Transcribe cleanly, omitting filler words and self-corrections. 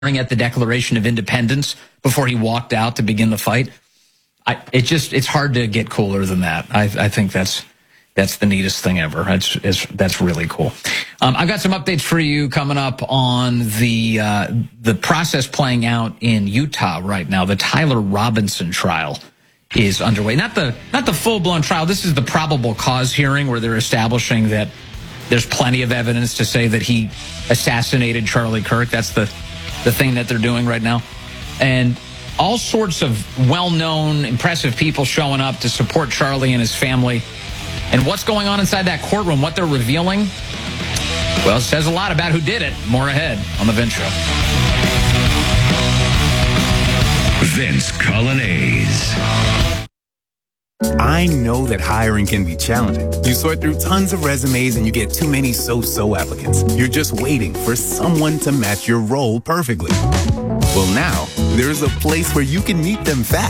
at the Declaration of Independence before he walked out to begin the fight. It's hard to get cooler than that. I think that's the neatest thing ever. That's really cool. I've got some updates for you coming up on the process playing out in Utah right now. The Tyler Robinson trial is underway. Not the full-blown trial. This is the probable cause hearing where they're establishing that there's plenty of evidence to say that he assassinated Charlie Kirk. That's the thing that they're doing right now. And all sorts of well-known, impressive people showing up to support Charlie and his family. And what's going on inside that courtroom, what they're revealing, well, it says a lot about who did it. More ahead on The Vince Show. Vince Colonnese. I know that hiring can be challenging. You sort through tons of resumes and you get too many so-so applicants. You're just waiting for someone to match your role perfectly. Well, now, there's a place where you can meet them fast.